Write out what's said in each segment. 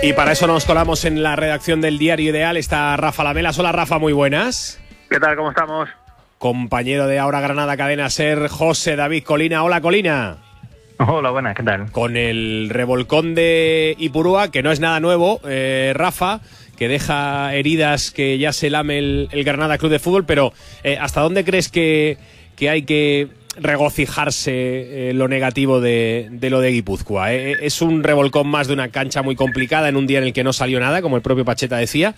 Y para eso nos colamos en la redacción del Diario Ideal. Está Rafa Lamelas. Hola Rafa, muy buenas. ¿Qué tal? ¿Cómo estamos? Compañero de Ahora Granada Cadena Ser, José David Colina. Hola Colina. Hola, buenas, ¿qué tal? Con el revolcón de Ipurúa, que no es nada nuevo, Rafa, que deja heridas que ya se lame el Granada Club de Fútbol, pero ¿hasta dónde crees que hay que regocijarse lo negativo de lo de Guipúzcoa? ¿Es un revolcón más de una cancha muy complicada en un día en el que no salió nada, como el propio Pacheta decía,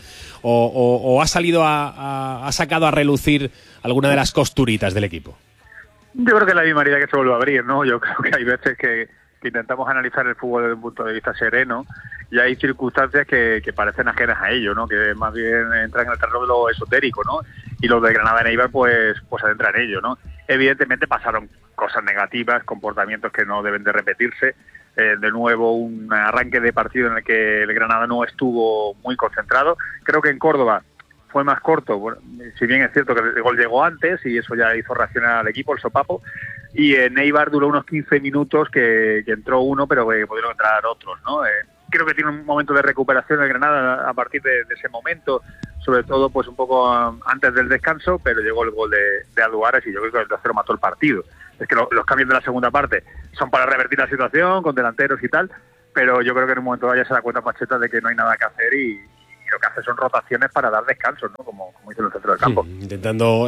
o ha salido ha sacado a relucir alguna de las costuritas del equipo? Yo creo que es la misma herida que se vuelve a abrir, ¿no? Yo creo que hay veces que intentamos analizar el fútbol desde un punto de vista sereno y hay circunstancias que parecen ajenas a ello, ¿no? Que más bien entran en el terreno de lo esotérico, ¿no? Y los de Granada en Eibar pues adentran en ello, ¿no? Evidentemente pasaron cosas negativas, comportamientos que no deben de repetirse. De nuevo un arranque de partido en el que el Granada no estuvo muy concentrado. Creo que en Córdoba fue más corto, bueno, si bien es cierto que el gol llegó antes y eso ya hizo reaccionar al equipo, el sopapo, y en Eibar duró unos 15 minutos que entró uno, pero que pudieron entrar otros, ¿no? Creo que tiene un momento de recuperación el Granada a partir de ese momento, sobre todo pues un poco antes del descanso, pero llegó el gol de Aduares y yo creo que el tercero mató el partido. Es que los cambios de la segunda parte son para revertir la situación con delanteros y tal, pero yo creo que en un momento ya se da cuenta Pacheta de que no hay nada que hacer y lo que hace son rotaciones para dar descanso, ¿no? Como dice en el centro del campo. Intentando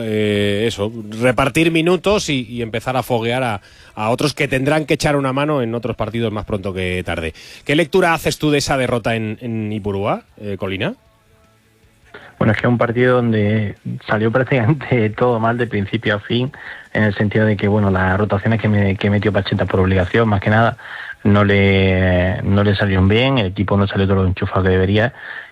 repartir minutos y empezar a foguear a otros que tendrán que echar una mano en otros partidos más pronto que tarde. ¿Qué lectura haces tú de esa derrota en Ipurúa, Colina? Bueno, es que es un partido donde salió prácticamente todo mal de principio a fin, en el sentido de que, bueno, las rotaciones que metió Pacheta por obligación, más que nada, no le salieron bien, el equipo no salió todo lo enchufado que debería.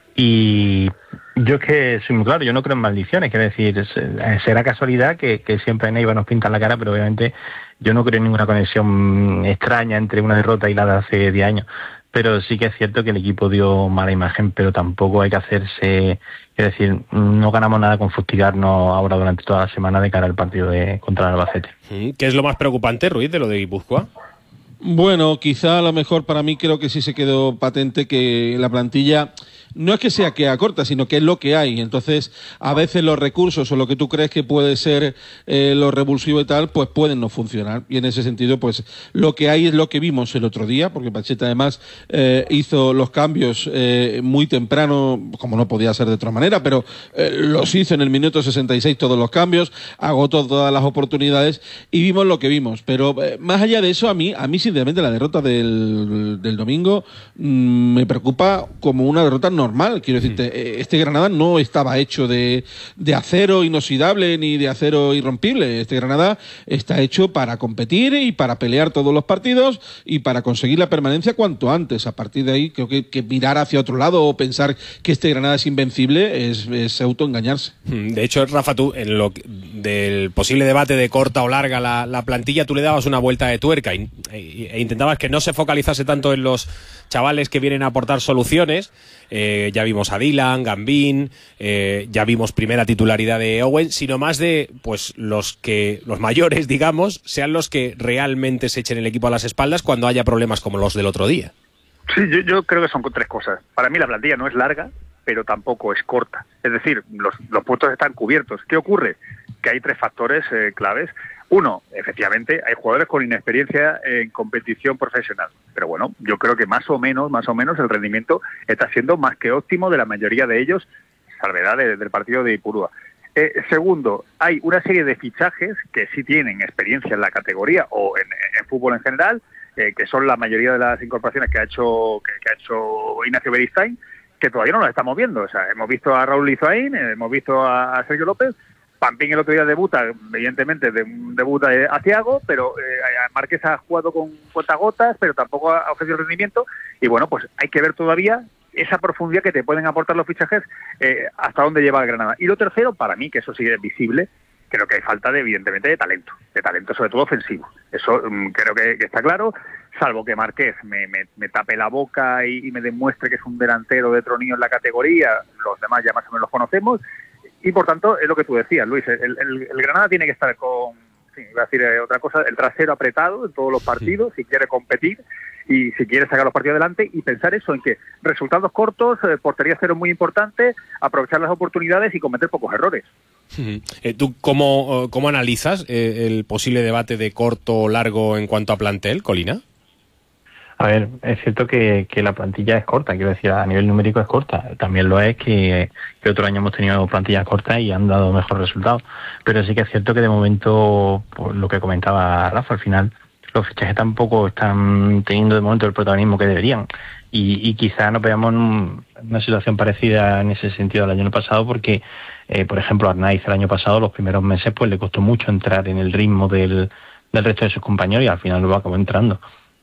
Y yo es que soy muy claro, yo no creo en maldiciones, quiero decir, será casualidad que siempre en Eibar nos pintan la cara, pero obviamente yo no creo en ninguna conexión extraña entre una derrota y la de hace 10 años. Pero sí que es cierto que el equipo dio mala imagen, pero tampoco hay que hacerse, es decir, no ganamos nada con fustigarnos ahora durante toda la semana de cara al partido contra el Albacete. ¿Qué es lo más preocupante, Ruiz, de lo de Guipúzcoa? Bueno, quizá a lo mejor para mí creo que sí se quedó patente que la plantilla no es que sea queda corta, sino que es lo que hay. Entonces, a veces los recursos o lo que tú crees que puede ser lo revulsivo y tal, pues pueden no funcionar. Y en ese sentido, pues lo que hay es lo que vimos el otro día, porque Pacheta además hizo los cambios muy temprano, como no podía ser de otra manera, pero los hizo en el minuto 66 todos los cambios, agotó todas las oportunidades y vimos lo que vimos. Pero más allá de eso, a mí sinceramente la derrota del domingo me preocupa como una derrota normal. Quiero decirte, este Granada no estaba hecho de acero inoxidable ni de acero irrompible. Este Granada está hecho para competir y para pelear todos los partidos y para conseguir la permanencia cuanto antes. A partir de ahí, creo que mirar hacia otro lado o pensar que este Granada es invencible es autoengañarse. De hecho, Rafa, tú en lo del posible debate de corta o larga la plantilla, tú le dabas una vuelta de tuerca e intentabas que no se focalizase tanto en los chavales que vienen a aportar soluciones. Ya vimos a Dylan, Gambín, ya vimos primera titularidad de Owen, sino más de pues los mayores, digamos, sean los que realmente se echen el equipo a las espaldas cuando haya problemas como los del otro día. Sí, yo creo que son tres cosas. Para mí la plantilla no es larga, pero tampoco es corta. Es decir, los puestos están cubiertos. ¿Qué ocurre? Que hay tres factores claves. Uno, efectivamente, hay jugadores con inexperiencia en competición profesional. Pero bueno, yo creo que más o menos el rendimiento está siendo más que óptimo de la mayoría de ellos, salvedad del partido de Ipurúa. Segundo, hay una serie de fichajes que sí tienen experiencia en la categoría o en fútbol en general, que son la mayoría de las incorporaciones que ha hecho Ignacio Beristain, que todavía no las estamos viendo. O sea, hemos visto a Raúl Lizoaín, hemos visto a Sergio López. Pampín el otro día debuta, evidentemente debuta a Thiago, pero Márquez ha jugado con cuentagotas, pero tampoco ha ofrecido rendimiento, y bueno, pues hay que ver todavía esa profundidad que te pueden aportar los fichajes, hasta dónde lleva el Granada. Y lo tercero, para mí, que eso sí es visible, creo que hay falta evidentemente de talento sobre todo ofensivo. Eso creo que está claro, salvo que Márquez me tape la boca y me demuestre que es un delantero de tronío en la categoría. Los demás ya más o menos los conocemos. Y por tanto, es lo que tú decías, Luis, el Granada tiene que estar con iba a decir otra cosa, el trasero apretado en todos los partidos, si quiere competir y si quiere sacar los partidos adelante, y pensar eso, en que resultados cortos, portería cero muy importante, aprovechar las oportunidades y cometer pocos errores. ¿Tú cómo analizas el posible debate de corto o largo en cuanto a plantel, Colina? A ver, es cierto que la plantilla es corta, quiero decir, a nivel numérico es corta. También lo es que otro año hemos tenido plantillas cortas y han dado mejores resultados. Pero sí que es cierto que de momento, pues, lo que comentaba Rafa, al final los fichajes tampoco están teniendo de momento el protagonismo que deberían. Y quizá nos veamos en una situación parecida en ese sentido al año pasado, porque, por ejemplo, Arnaiz el año pasado, los primeros meses, pues le costó mucho entrar en el ritmo del resto de sus compañeros y al final lo acabó entrando.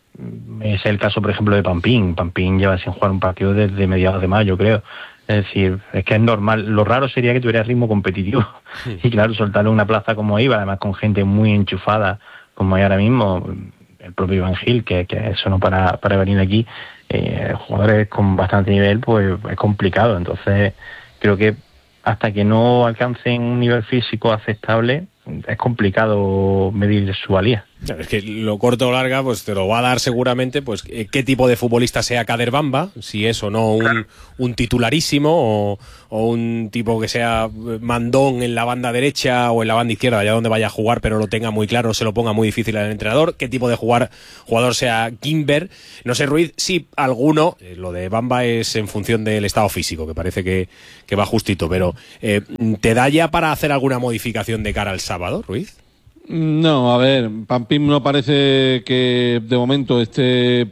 Es el caso, por ejemplo, de Pampín. Pampín lleva sin jugar un partido desde mediados de mayo, creo. Es decir, es que es normal. Lo raro sería que tuviera ritmo competitivo. Sí. Y claro, soltarle una plaza como iba, además con gente muy enchufada, como hay ahora mismo, el propio Iván Gil, que eso no para venir aquí, jugadores con bastante nivel, pues es complicado. Entonces, creo que hasta que no alcancen un nivel físico aceptable, es complicado medir su valía. Es que lo corto o larga, pues te lo va a dar seguramente, pues qué tipo de futbolista sea Kader Bamba, si es o no un titularísimo o un tipo que sea mandón en la banda derecha o en la banda izquierda, allá donde vaya a jugar, pero lo tenga muy claro, se lo ponga muy difícil al entrenador, qué tipo de jugador sea Kimber, no sé, Ruiz, sí, alguno, lo de Bamba es en función del estado físico, que parece que va justito, pero ¿te da ya para hacer alguna modificación de cara al sábado, Ruiz? No, a ver, Pampín no parece que de momento esté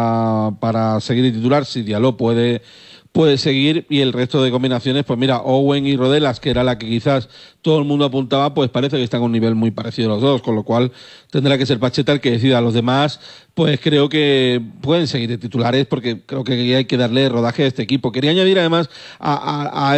para seguir de titular. Si Diallo puede seguir, y el resto de combinaciones, pues mira, Owen y Rodelas, que era la que quizás todo el mundo apuntaba, pues parece que están a un nivel muy parecido los dos, con lo cual tendrá que ser Pacheta el que decida. A los demás, pues creo que pueden seguir de titulares, porque creo que hay que darle rodaje a este equipo. Quería añadir además a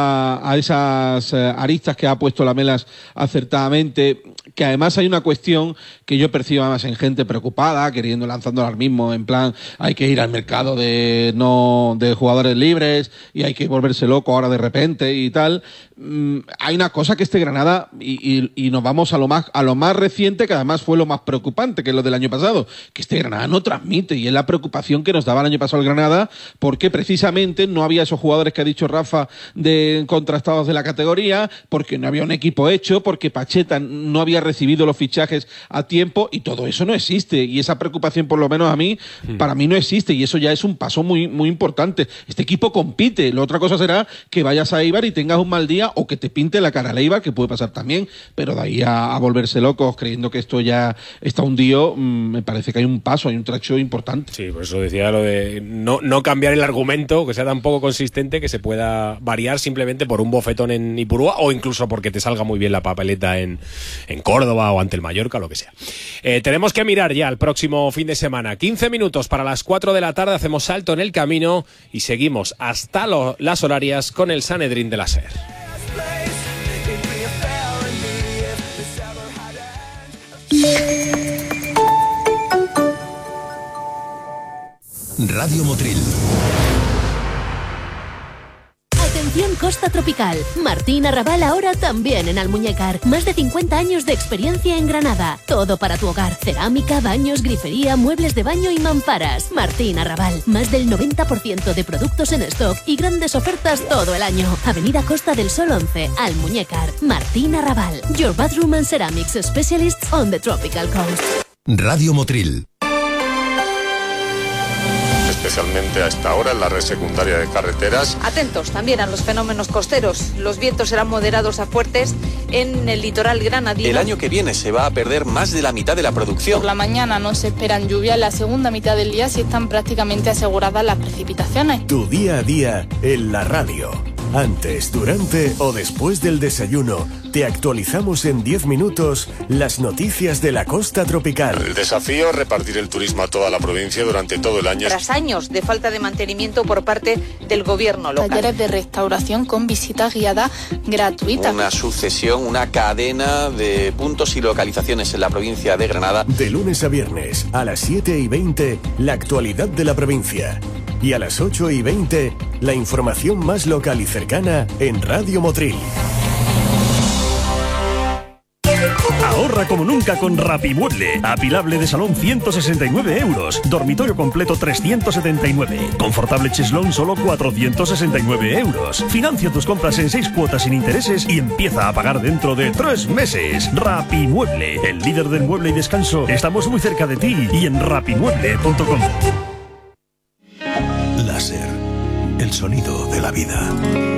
esas aristas que ha puesto Lamelas acertadamente, que además hay una cuestión que yo percibo más en gente preocupada, lanzando alarmismo, en plan, hay que ir al mercado de jugadores libres y hay que volverse loco ahora de repente y tal. Hay una cosa que este Granada, y nos vamos a lo más reciente, que además fue lo más preocupante, que es lo del año pasado, que este Granada no transmite, y es la preocupación que nos daba el año pasado el Granada, porque precisamente no había esos jugadores que ha dicho Rafa de contrastados de la categoría, porque no había un equipo hecho, porque Pacheta no había recibido los fichajes a tiempo, y todo eso no existe, y esa preocupación, por lo menos para mí no existe, y eso ya es un paso muy, muy importante. Este equipo compite, la otra cosa será que vayas a Eibar y tengas un mal día, o que te pinte la cara al Eibar, que puede pasar también, pero de ahí a volverse locos creyendo que esto ya está hundido, me parece que hay un paso, hay un trecho importante. Sí, por eso decía lo de no cambiar el argumento, que sea tan poco consistente, que se pueda variar simplemente por un bofetón en Ipurúa, o incluso porque te salga muy bien la papeleta en Córdoba o ante el Mallorca, lo que sea. Tenemos que mirar ya el próximo fin de semana. 15 minutos para las 4 de la tarde, hacemos salto en el camino y seguimos hasta las horarias con el Sanedrín de la SER. Radio Motril. Atención Costa Tropical. Martín Arrabal ahora también en Almuñécar. Más de 50 años de experiencia en Granada. Todo para tu hogar. Cerámica, baños, grifería, muebles de baño y mamparas. Martín Arrabal. Más del 90% de productos en stock y grandes ofertas todo el año. Avenida Costa del Sol 11, Almuñécar. Martín Arrabal. Your bathroom and ceramics specialists on the tropical coast. Radio Motril. Especialmente a esta hora en la red secundaria de carreteras. Atentos también a los fenómenos costeros. Los vientos serán moderados a fuertes en el litoral granadino. El año que viene se va a perder más de la mitad de la producción. Por la mañana no se esperan lluvias, la segunda mitad del día sí están prácticamente aseguradas las precipitaciones. Tu día a día en la radio. Antes, durante o después del desayuno, te actualizamos en 10 minutos las noticias de la costa tropical. El desafío, repartir el turismo a toda la provincia durante todo el año. Tras años de falta de mantenimiento por parte del gobierno local. Talleres de restauración con visita guiada gratuita. Una sucesión, una cadena de puntos y localizaciones en la provincia de Granada. De lunes a viernes, a las 7:20, la actualidad de la provincia. Y a las 8:20, la información más local y cercana en Radio Motril. Ahorra ahorra como nunca con Rapimueble. Apilable de salón 169 euros. Dormitorio completo 379. Confortable cheslón solo 469 euros. Financia tus compras en 6 cuotas sin intereses y empieza a pagar dentro de 3 meses. Rapimueble, el líder del mueble y descanso. Estamos muy cerca de ti y en rapimueble.com. Láser, el sonido de la vida.